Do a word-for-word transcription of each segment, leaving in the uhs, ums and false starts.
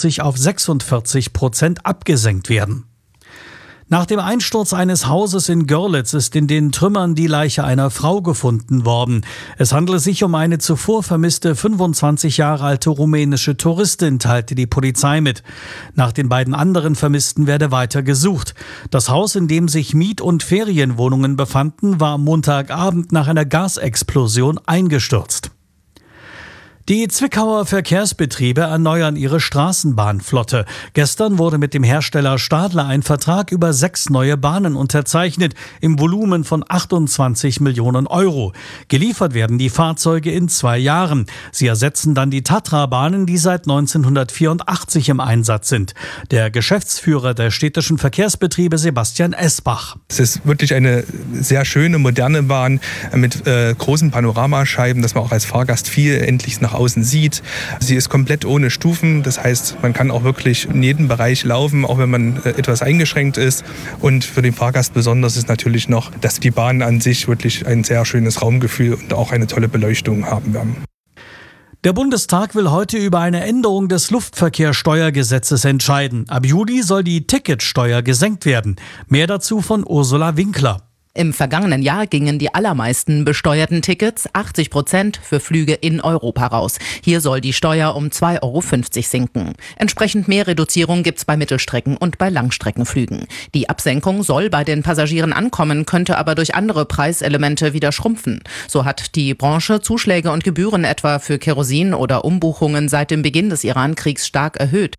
fünfundvierzig auf sechsundvierzig Prozent abgesenkt werden. Nach dem Einsturz eines Hauses in Görlitz ist in den Trümmern die Leiche einer Frau gefunden worden. Es handele sich um eine zuvor vermisste fünfundzwanzig Jahre alte rumänische Touristin, teilte die Polizei mit. Nach den beiden anderen Vermissten werde weiter gesucht. Das Haus, in dem sich Miet- und Ferienwohnungen befanden, war am Montagabend nach einer Gasexplosion eingestürzt. Die Zwickauer Verkehrsbetriebe erneuern ihre Straßenbahnflotte. Gestern wurde mit dem Hersteller Stadler ein Vertrag über sechs neue Bahnen unterzeichnet, im Volumen von achtundzwanzig Millionen Euro. Geliefert werden die Fahrzeuge in zwei Jahren. Sie ersetzen dann die Tatra-Bahnen, die seit neunzehnhundertvierundachtzig im Einsatz sind. Der Geschäftsführer der städtischen Verkehrsbetriebe, Sebastian Esbach. Es ist wirklich eine sehr schöne, moderne Bahn mit äh, großen Panoramascheiben, dass man auch als Fahrgast viel endlich nach außen sieht. Sie ist komplett ohne Stufen, das heißt, man kann auch wirklich in jedem Bereich laufen, auch wenn man äh, etwas eingeschränkt ist. Und für den Fahrgast besonders ist natürlich noch, dass die Bahnen an sich wirklich ein sehr schönes Raumgefühl und auch eine tolle Beleuchtung haben werden. Der Bundestag will heute über eine Änderung des Luftverkehrssteuergesetzes entscheiden. Ab Juli soll die Ticketsteuer gesenkt werden. Mehr dazu von Ursula Winkler. Im vergangenen Jahr gingen die allermeisten besteuerten Tickets, achtzig Prozent, für Flüge in Europa raus. Hier soll die Steuer um zwei Euro fünfzig sinken. Entsprechend mehr Reduzierung gibt's bei Mittelstrecken- und bei Langstreckenflügen. Die Absenkung soll bei den Passagieren ankommen, könnte aber durch andere Preiselemente wieder schrumpfen. So hat die Branche Zuschläge und Gebühren etwa für Kerosin oder Umbuchungen seit dem Beginn des Iran-Kriegs stark erhöht.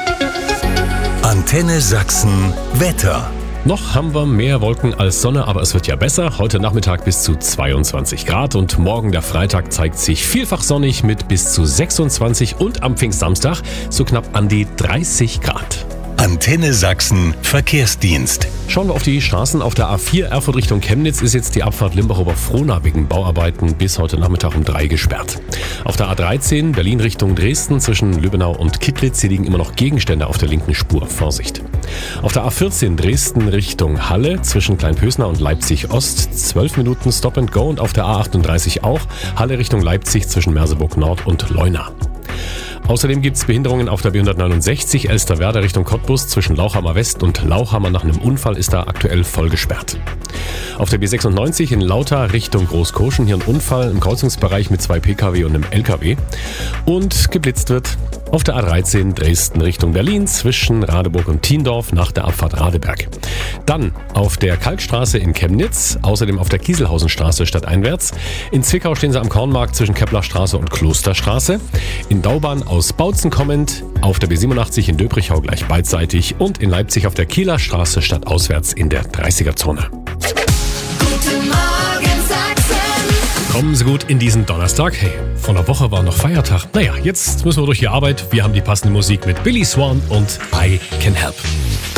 Antenne Sachsen Wetter. Noch haben wir mehr Wolken als Sonne, aber es wird ja besser. Heute Nachmittag bis zu zweiundzwanzig Grad und morgen der Freitag zeigt sich vielfach sonnig mit bis zu sechsundzwanzig und am Pfingstsamstag so knapp an die dreißig Grad. Antenne Sachsen Verkehrsdienst. Schauen wir auf die Straßen. Auf der A vier Erfurt Richtung Chemnitz ist jetzt die Abfahrt Limbach-Oberfrohna wegen Bauarbeiten bis heute Nachmittag um drei gesperrt. Auf der A dreizehn Berlin Richtung Dresden zwischen Lübbenau und Kittlitz, hier liegen immer noch Gegenstände auf der linken Spur. Vorsicht. Auf der A vierzehn Dresden Richtung Halle zwischen Kleinpösner und Leipzig-Ost zwölf Minuten Stop and Go und auf der A achtunddreißig auch Halle Richtung Leipzig zwischen Merseburg Nord und Leuna. Außerdem gibt es Behinderungen auf der B hundertneunundsechzig Elsterwerda Richtung Cottbus zwischen Lauchhammer West und Lauchhammer. Nach einem Unfall ist da aktuell voll gesperrt. Auf der B sechsundneunzig in Lauter Richtung Großkoschen hier ein Unfall im Kreuzungsbereich mit zwei Pkw und einem L K W. Und geblitzt wird auf der A dreizehn Dresden Richtung Berlin zwischen Radeburg und Thiendorf nach der Abfahrt Radeberg. Dann auf der Kalkstraße in Chemnitz, außerdem auf der Kieselhausenstraße stadteinwärts. In Zwickau stehen sie am Kornmarkt zwischen Keplerstraße und Klosterstraße. In Daubahn aus Bautzen kommend, auf der B siebenundachtzig in Döbrichau gleich beidseitig und in Leipzig auf der Kieler Straße stadtauswärts in der dreißiger-Zone. Guten Morgen Sachsen. Kommen Sie gut in diesen Donnerstag. Hey, vor einer Woche war noch Feiertag. Naja, jetzt müssen wir durch die Arbeit. Wir haben die passende Musik mit Billy Swan und I Can Help.